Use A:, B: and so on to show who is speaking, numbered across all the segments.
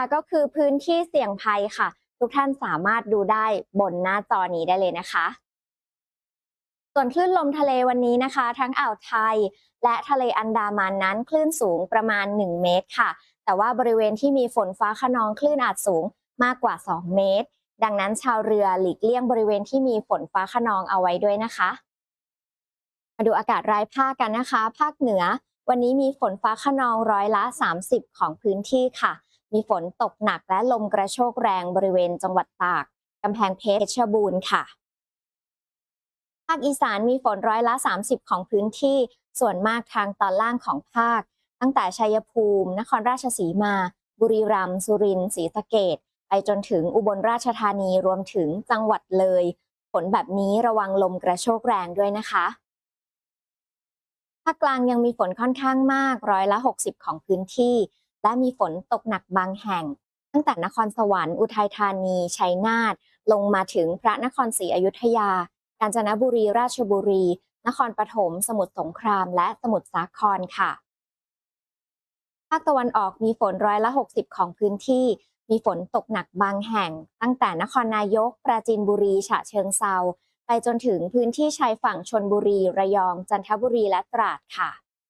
A: ก็คือพื้นที่เสี่ยงภัยค่ะทุกท่านสามารถดูได้บนหน้าจอนี้ได้เลยนะคะส่วนคลื่นลมทะเลวันนี้นะคะทั้งอ่าวไทยและทะเลอันดามันนั้นคลื่นสูงประมาณ1เมตรค่ะแต่ว่าบริเวณที่มีฝนฟ้าคะนองคลื่นอาจสูงมากกว่า2เมตรดังนั้นชาวเรือหลีกเลี่ยงบริเวณที่มีฝนฟ้าคะนองเอาไว้ด้วยนะคะมาดูอากาศรายภาคกันนะคะภาคเหนือวันนี้มีฝนฟ้าคะนอง30%ของพื้นที่ค่ะมีฝนตกหนักและลมกระโชกแรงบริเวณจังหวัดตากกำแพงเพชรเพชรบูรณ์ค่ะ ภาคอีสานมีฝน30%ของพื้นที่ส่วนมากทางตอนล่างของภาคตั้งแต่ชัยภูมินครราชสีมาบุรีรัมย์สุรินทร์ศรีสะเกษไปจนถึงอุบลราชธานีรวมถึงจังหวัดเลยฝนแบบนี้ระวังลมกระโชกแรงด้วยนะคะภาคกลางยังมีฝนค่อนข้างมาก60%ของพื้นที่และมีฝนตกหนักบางแห่งตั้งแต่นครสวรรค์อุทัยธานีชัยนาทลงมาถึงพระนครศรีอยุธยากาญจนบุรีราชบุรีนครปฐมสมุทรสงครามและสมุทรสาครค่ะภาคตะวันออกมีฝน60%ของพื้นที่มีฝนตกหนักบางแห่งตั้งแต่นครนายกปราจีนบุรีฉะเชิงเทราไปจนถึงพื้นที่ชายฝั่งชลบุรีระยองจันทบุรีและตราดค่ะ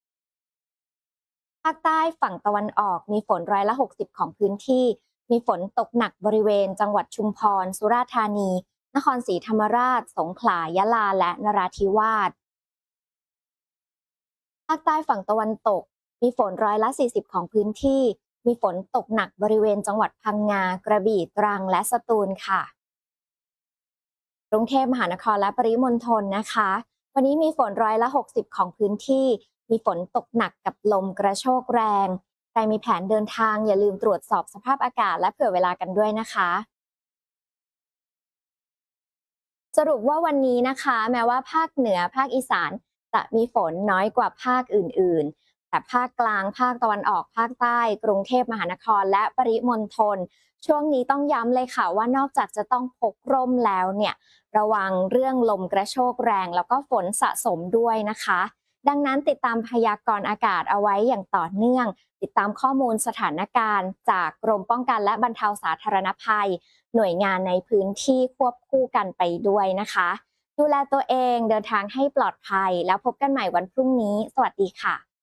A: ภาคใต้ฝั่งตะวันออกมีฝน60%ของพื้นที่มีฝนตกหนักบริเวณจังหวัดชุมพรสุราษฎร์ธานีนครศรีธรรมราชสงขลายะลาและนราธิวาสภาคใต้ฝั่งตะวันตกมีฝน40%ของพื้นที่มีฝนตกหนักบริเวณจังหวัดพังงากระบี่ตรังและสตูลค่ะกรุงเทพมหานครและปริมณฑลนะคะวันนี้มีฝน60%ของพื้นที่มีฝนตกหนักกับลมกระโชกแรงใครมีแผนเดินทางอย่าลืมตรวจสอบสภาพอากาศและเผื่อเวลากันด้วยนะคะสรุปว่าวันนี้นะคะแม้ว่าภาคเหนือภาคอีสานจะมีฝนน้อยกว่าภาคอื่นๆแต่ภาคกลางภาคตะวันออกภาคใต้กรุงเทพมหานครและปริมณฑลช่วงนี้ต้องย้ำเลยค่ะว่านอกจากจะต้องพกร่มแล้วเนี่ยระวังเรื่องลมกระโชกแรงแล้วก็ฝนสะสมด้วยนะคะดังนั้นติดตามพยากรณ์อากาศเอาไว้อย่างต่อเนื่องติดตามข้อมูลสถานการณ์จากกรมป้องกันและบรรเทาสาธารณภัยหน่วยงานในพื้นที่ควบคู่กันไปด้วยนะคะดูแลตัวเองเดินทางให้ปลอดภัยแล้วพบกันใหม่วันพรุ่งนี้สวัสดีค่ะ